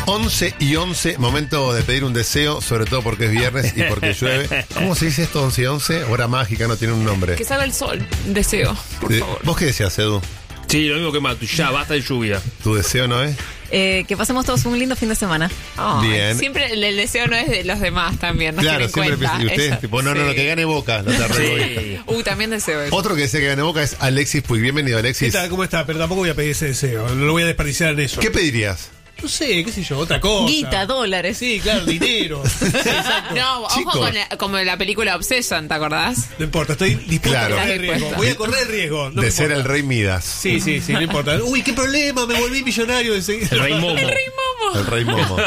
11:11, momento de pedir un deseo, sobre todo porque es viernes y porque llueve. ¿Cómo se dice esto, 11:11? Hora mágica, no tiene un nombre. Que salga el sol, deseo, por favor. ¿Vos qué decías, Edu? Sí, lo mismo que Matu, ya basta de lluvia. ¿Tu deseo no es? Que pasemos todos un lindo fin de semana. Ay, Bien. Siempre el deseo no es de los demás también, no Claro, tienen siempre cuenta. y ustedes, Ella- tipo, no, sí. que gane Boca. No te Sí. También deseo eso. Otro que desea que gane Boca es Alexis Puig. Bienvenido, ¿Qué Alexis. tal? ¿Cómo está? Pero tampoco voy a pedir ese deseo. No lo voy a desperdiciar en eso. ¿Qué pedirías? No sé, qué sé yo, otra cosa. Guita, dólares. Sí, claro, dinero. Sí, exacto. No, ojo Chicos. como la película Obsession, ¿te acordás? No importa, estoy dispuesto Claro. a correr el riesgo. Voy a correr el riesgo. No de me ser importa. el rey Midas. Sí, no importa. Uy, qué problema, me volví millonario enseguida. El Rey Momo. El rey Momo.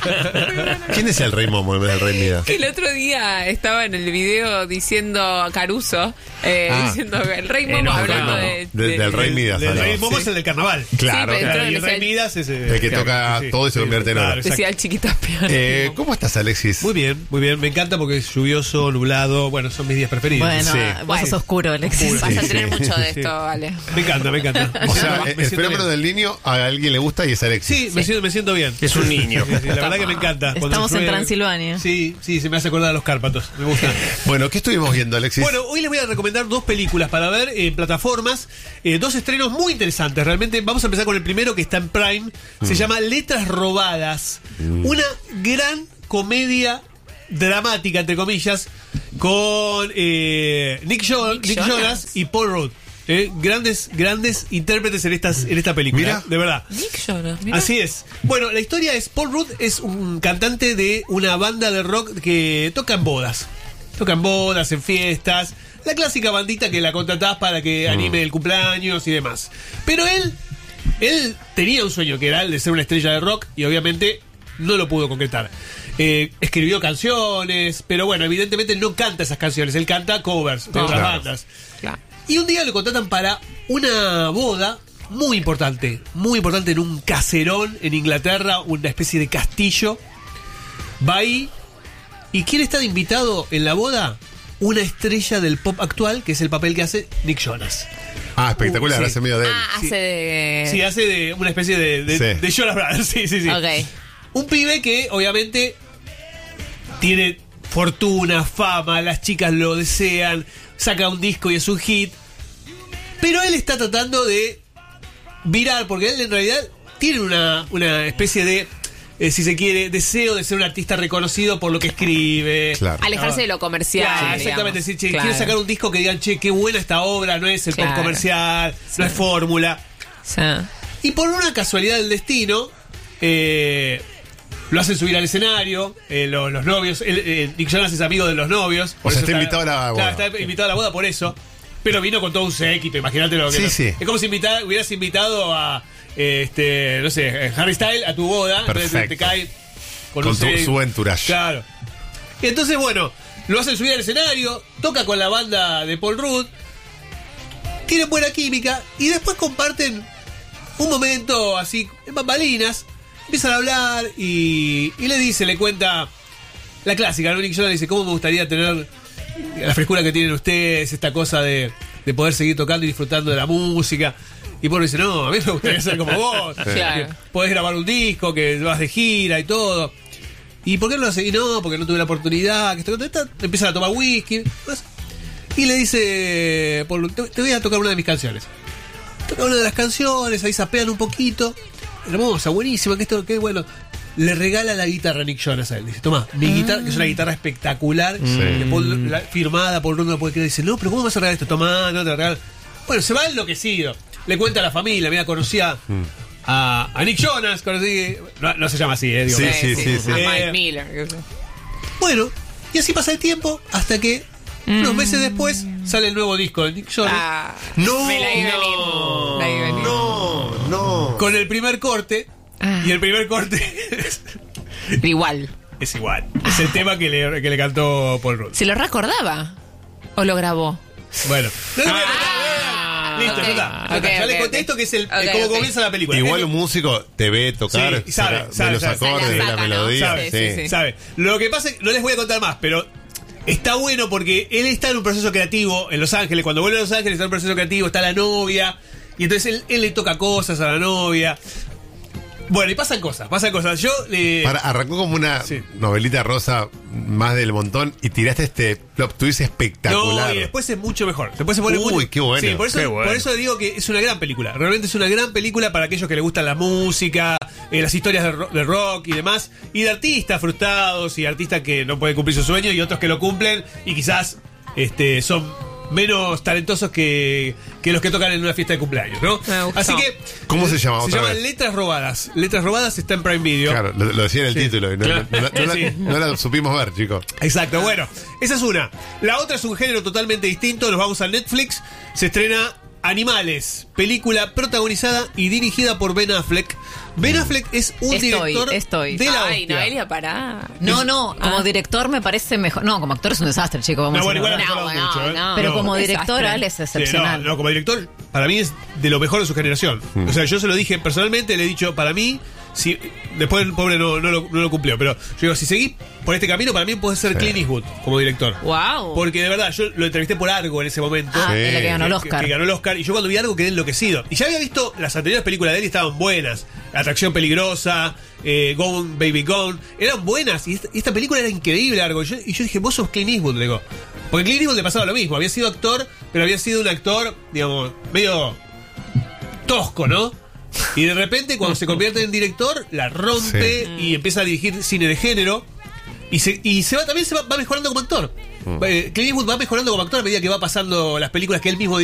¿Quién es el rey Momo en vez del rey Midas? El otro día estaba en el video diciendo Caruso, diciendo el Rey Momo, no, hablando no. Del rey Midas. El hablaba. rey Momo es el del carnaval. Claro, Sí, pero claro. Y el rey decía- Midas es El que toca todo y se convierte en oro. Claro, exacto. Decía el chiquito piano. ¿Cómo estás, Alexis? Muy bien, muy bien. Me encanta porque es lluvioso, nublado. Bueno, son mis días preferidos. Bueno, Sí. vos sos oscuro, Alexis. Vas a sí, tener sí. mucho de Sí. esto, vale. Me encanta, me encanta. O sea, Me el siento fenómeno bien. del niño a alguien le gusta y es Alexis. Sí, me siento bien. Es un niño. Sí, la verdad que me encanta. Cuando Estamos en llueve- Transilvania. Sí, se me hace acordar a los Cárpatos. Me gusta. Bueno, ¿qué estuvimos viendo, Alexis? Bueno, hoy les voy a recomendar dos películas para ver en plataformas. Dos estrenos muy interesantes. Realmente vamos a empezar con el primero que está en Prime. Se llama Letras Robadas. Una gran comedia dramática, entre comillas, con Nick Jonas y Paul Rudd. Grandes intérpretes en esta película. Mira. De verdad. Nick Jonas, mira. Así es. Bueno, la historia es, Paul Rudd es un cantante de una banda de rock que toca en bodas. Toca en bodas, en fiestas. La clásica bandita que la contratás para que anime el cumpleaños y demás. Pero él tenía un sueño que era el de ser una estrella de rock y obviamente no lo pudo concretar. Escribió canciones, pero bueno, evidentemente no canta esas canciones. Él canta covers de No, otras claro. bandas. Claro. Y un día lo contratan para una boda muy importante en un caserón en Inglaterra, una especie de castillo. Va ahí. ¿Y quién está de invitado en la boda? Una estrella del pop actual, que es el papel que hace Nick Jonas. Ah, espectacular, Sí. hace medio de él. Ah, Sí. hace de... Sí, hace de una especie Sí. de Jonas Brothers. Sí. Ok. Un pibe que obviamente tiene fortuna, fama, las chicas lo desean, saca un disco y es un hit. Pero él está tratando de virar, porque él en realidad tiene una especie de, si se quiere, deseo de ser un artista reconocido por lo que escribe. Claro. Alejarse de lo comercial. Claro, exactamente. digamos. Sí, che, Claro. quiero sacar un disco que digan, che, qué buena esta obra, no es el pop Claro. comercial, no es fórmula. Sí. Y por una casualidad del destino, lo hacen subir al escenario, los novios. Nick Jonas es amigo de los novios. O sea, eso está invitado a la boda. Claro, está invitado a la boda por eso. Pero vino con todo un séquito, imagínate lo que Sí, no- sí. Es como si hubieras invitado a, no sé, Harry Styles a tu boda. Entonces Perfecto. te cae con Con un séquito. su entourage. Claro. Y entonces, bueno, lo hacen subir al escenario, toca con la banda de Paul Rudd, tienen buena química y después comparten un momento así, en bambalinas, empiezan a hablar y le cuenta la clásica, ¿no? Nick Jonas le dice, ¿cómo me gustaría tener la frescura que tienen ustedes, esta cosa de poder seguir tocando y disfrutando de la música? Y Paul dice, no, a mí me gustaría ser como vos, Claro. que podés grabar un disco, que vas de gira y todo. ¿Y por qué no lo hace? Y no, porque no tuve la oportunidad. Que empiezan a tomar whisky. Y le dice, Paul, te voy a tocar una de mis canciones. Toca una de las canciones, ahí sapean un poquito. Hermosa, buenísima, que bueno. Le regala la guitarra a Nick Jonas a él. Dice, toma, mi guitarra, que es una guitarra espectacular, que firmada por uno no puede creer. Dice, no, pero ¿cómo vas a regalar esto? Toma, no te regalo. Bueno, se va enloquecido. Le cuenta a la familia, mira, conocía a Nick Jonas, conocí, no se llama así, digo. Sí. A Mike Eh, Miller. Bueno, y así pasa el tiempo hasta que unos meses después sale el nuevo disco de Nick Jonas. Ah, No, me la vi venir. La vi venir. no. Con el primer corte. Y el primer corte Igual. es igual. Es el tema que le cantó Paul Rudd. ¿Se lo recordaba? ¿O lo grabó? Bueno. No, listo, ok. ya está. Ok, Ya le ok, conté ok. esto que es Ok, como ok. comienza la película. Igual Es- un músico te ve tocar, Sí, sabe, ve los sabe. acordes, ve la Saca, ¿no? melodía. Sabe, sí. sabe. Lo que pasa es que no les voy a contar más, pero está bueno porque él está en un proceso creativo en Los Ángeles. Cuando vuelve a Los Ángeles está en un proceso creativo, está la novia. Y entonces él le toca cosas a la novia. Bueno, y pasan cosas. Yo Arrancó como una Sí. novelita rosa más del montón y tiraste este plot twist espectacular. No, y después es mucho mejor. Después se pone Uy, muy... qué bueno. Sí, por eso, Qué bueno. por eso digo que es una gran película. Realmente es una gran película para aquellos que les gustan la música, las historias de rock y demás. Y de artistas frustrados y artistas que no pueden cumplir su sueño y otros que lo cumplen y quizás son menos talentosos que los que tocan en una fiesta de cumpleaños, ¿no? Me gustó. Así que... ¿Cómo se llama Se otra llama vez? Letras Robadas. Letras Robadas está en Prime Video. Claro, lo decía en el Sí. título. Y no, Claro. Sí. no la supimos ver, chicos. Exacto, bueno, esa es una. La otra es un género totalmente distinto, nos vamos a Netflix, se estrena Animales, película protagonizada y dirigida por Ben Affleck. Ben Affleck es un director estoy. de la Ay, hostia. Noelia, pará. No, como director me parece mejor. No, como actor es un desastre, chico. Vamos No, a bueno, igual decirlo. la mejoramos mucho, ¿eh? Pero No. como Desastre. director, Ale es Sí, excepcional. no, como director, para mí es de lo mejor de su generación. O sea, yo se lo dije personalmente, le he dicho, para mí, si después el pobre no lo cumplió, pero yo digo, si seguís por este camino, para mí puede ser Clint Eastwood como director. Wow. Porque de verdad, yo lo entrevisté por Argo en ese momento. Ah, Sí. es la que ganó el Oscar. Que ganó el Oscar. Y yo cuando vi Argo quedé enloquecido. Y ya había visto las anteriores películas de él y estaban buenas. Atracción Peligrosa, Gone Baby Gone. Eran buenas. Y esta película era increíble, Argo. Y yo dije, vos sos Clint Eastwood, le digo. Porque a Clint Eastwood le pasaba lo mismo. Había sido actor, pero había sido un actor, digamos, medio tosco, ¿no? Y de repente, cuando se convierte en director, la rompe y empieza a dirigir cine de género. Y se va mejorando como actor. Clint Eastwood va mejorando como actor a medida que va pasando las películas que él mismo